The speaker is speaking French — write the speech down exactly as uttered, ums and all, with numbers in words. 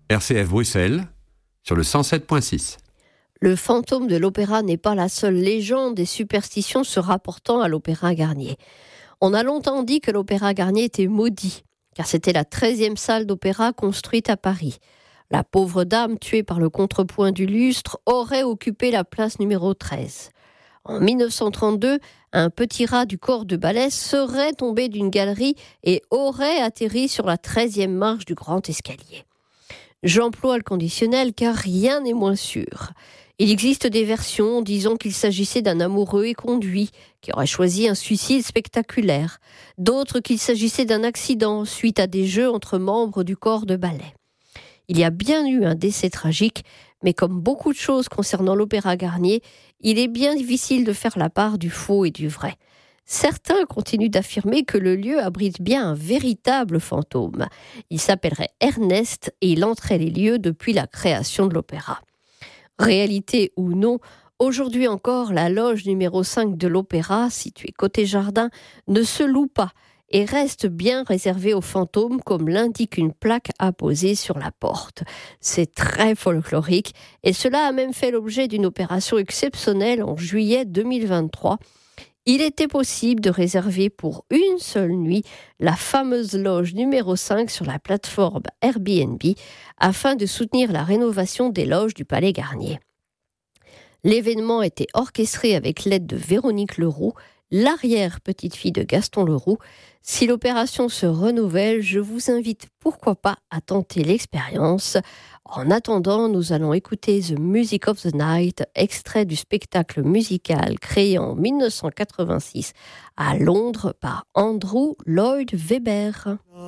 R C F Bruxelles, sur le cent sept virgule six. Le fantôme de l'Opéra n'est pas la seule légende et superstition se rapportant à l'Opéra Garnier. On a longtemps dit que l'Opéra Garnier était maudit, car c'était la treizième salle d'opéra construite à Paris. La pauvre dame, tuée par le contrepoint du lustre, aurait occupé la place numéro treize. En dix-neuf cent trente-deux, un petit rat du corps de ballet serait tombé d'une galerie et aurait atterri sur la treizième marche du grand escalier. J'emploie le conditionnel car rien n'est moins sûr. Il existe des versions disant qu'il s'agissait d'un amoureux éconduit qui aurait choisi un suicide spectaculaire, d'autres qu'il s'agissait d'un accident suite à des jeux entre membres du corps de ballet. Il y a bien eu un décès tragique, mais comme beaucoup de choses concernant l'Opéra Garnier, il est bien difficile de faire la part du faux et du vrai. Certains continuent d'affirmer que le lieu abrite bien un véritable fantôme. Il s'appellerait Ernest et il entrait les lieux depuis la création de l'opéra. Réalité ou non, aujourd'hui encore, la loge numéro cinq de l'Opéra, située côté jardin, ne se loue pas et reste bien réservée aux fantômes, comme l'indique une plaque apposée sur la porte. C'est très folklorique et cela a même fait l'objet d'une opération exceptionnelle en juillet deux mille vingt-trois. Il était possible de réserver pour une seule nuit la fameuse loge numéro cinq sur la plateforme Airbnb afin de soutenir la rénovation des loges du Palais Garnier. L'événement était orchestré avec l'aide de Véronique Leroux, l'arrière-petite-fille de Gaston Leroux. Si l'opération se renouvelle, je vous invite pourquoi pas à tenter l'expérience. En attendant, nous allons écouter The Music of the Night, extrait du spectacle musical créé en dix-neuf cent quatre-vingt-six à Londres par Andrew Lloyd Webber.